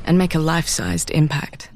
and make a life-sized impact.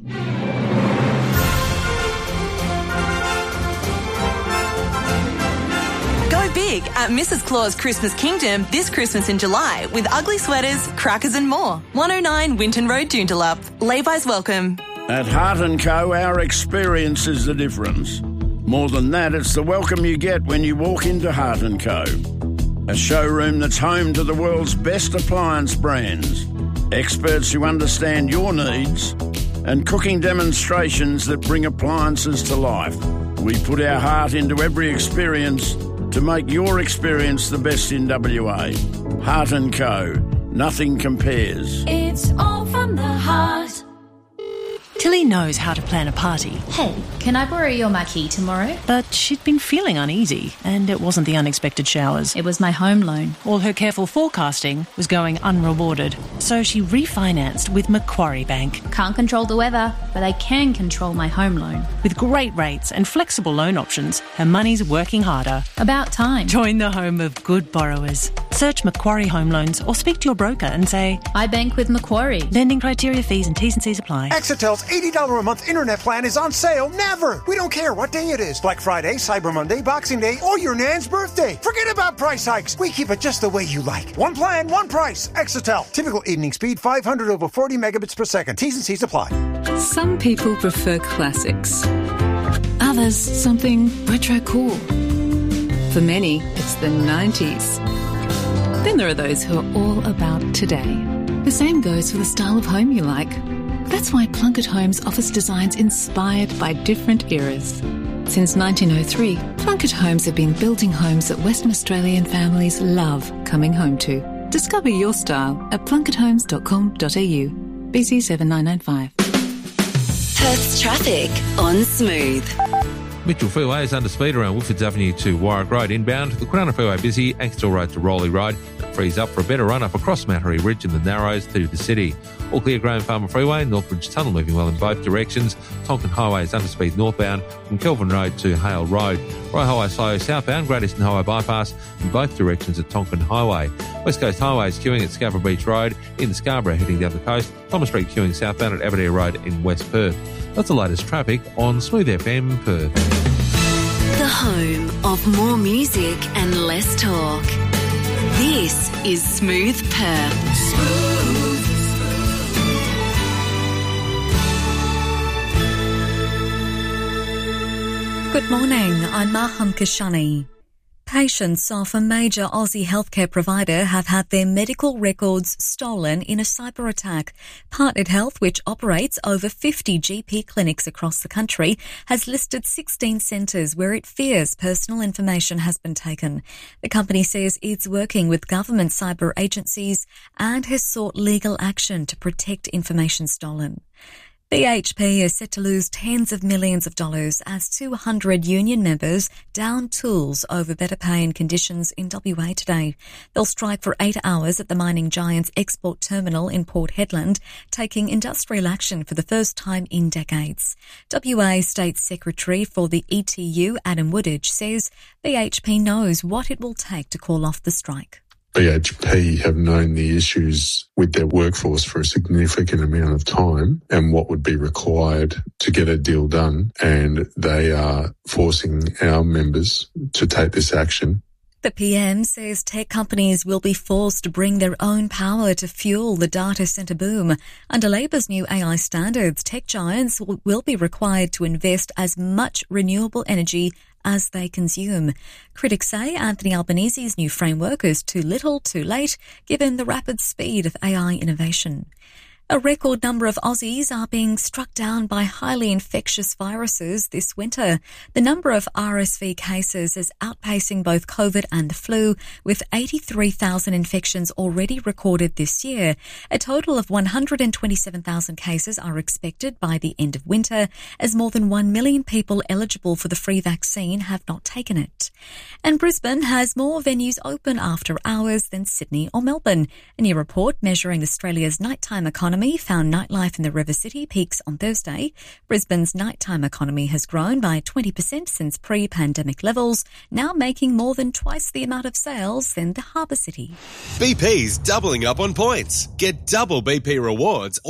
Go big at Mrs. Claus Christmas Kingdom this Christmas in July with ugly sweaters, crackers and more. 109 Winton Road, Joondalup. Levi's welcome. At Heart & Co, our experience is the difference. More than that, it's the welcome you get when you walk into Heart & Co. A showroom that's home to the world's best appliance brands, experts who understand your needs, and cooking demonstrations that bring appliances to life. We put our heart into every experience to make your experience the best in WA. Heart & Co. Nothing compares. It's all from the heart. Tilly knows how to plan a party. Hey, can I borrow your marquee tomorrow? But she'd been feeling uneasy, and it wasn't the unexpected showers. It was my home loan. All her careful forecasting was going unrewarded, so she refinanced with Macquarie Bank. Can't control the weather, but I can control my home loan. With great rates and flexible loan options, her money's working harder. About time. Join the home of good borrowers. Search Macquarie Home Loans or speak to your broker and say, I bank with Macquarie. Lending criteria, fees and T's and C's apply. Exetel's $80 a month internet plan is on sale never. We don't care what day it is. Black Friday, Cyber Monday, Boxing Day, or your nan's birthday. Forget about price hikes. We keep it just the way you like. One plan, one price. Exetel. Typical evening speed 500 over 40 megabits per second. T's and C's apply. Some people prefer classics. Others, something retro cool. For many, it's the 90s. Then there are those who are all about today. The same goes for the style of home you like. That's why Plunkett Homes offers designs inspired by different eras. Since 1903, Plunkett Homes have been building homes that Western Australian families love coming home to. Discover your style at plunketthomes.com.au. BC 7995. Perth's traffic on Smooth. Mitchell Freeway is under speed around Woodfords Avenue to Warwick Road inbound. The Cronulla Freeway busy, Axtell Road to Rowley Road. It frees up for a better run up across Mattery Ridge and the Narrows through the city. All clear Graham Farmer Freeway, Northbridge Tunnel moving well in both directions. Tonkin Highway is under speed northbound from Kelvin Road to Hale Road. Roy Highway slow southbound, Great Eastern Highway bypass in both directions at Tonkin Highway. West Coast Highway is queuing at Scarborough Beach Road in Scarborough heading down the coast. Thomas Street queuing southbound at Aberdare Road in West Perth. That's the latest traffic on Smooth FM Perth. The home of more music and less talk. This is Smooth Perth. Smooth. Good morning, I'm Maham Kashani. Patients of a major Aussie healthcare provider have had their medical records stolen in a cyber attack. Partnered Health, which operates over 50 GP clinics across the country, has listed 16 centres where it fears personal information has been taken. The company says it's working with government cyber agencies and has sought legal action to protect information stolen. BHP is set to lose tens of millions of dollars as 200 union members down tools over better pay and conditions in WA today. They'll strike for 8 hours at the mining giant's export terminal in Port Hedland, taking industrial action for the first time in decades. WA State Secretary for the ETU, Adam Woodage, says BHP knows what it will take to call off the strike. BHP have known the issues with their workforce for a significant amount of time and what would be required to get a deal done, and they are forcing our members to take this action. The PM says tech companies will be forced to bring their own power to fuel the data centre boom. Under Labor's new AI standards, tech giants will be required to invest as much renewable energy as they consume. Critics say Anthony Albanese's new framework is too little, too late, given the rapid speed of AI innovation. A record number of Aussies are being struck down by highly infectious viruses this winter. The number of RSV cases is outpacing both COVID and the flu, with 83,000 infections already recorded this year. A total of 127,000 cases are expected by the end of winter, as more than 1 million people eligible for the free vaccine have not taken it. And Brisbane has more venues open after hours than Sydney or Melbourne. A new report measuring Australia's nighttime economy found nightlife in the River City peaks on Thursday. Brisbane's nighttime economy has grown by 20% since pre-pandemic levels, now making more than twice the amount of sales than the harbour city. BP's doubling up on points. Get double BP rewards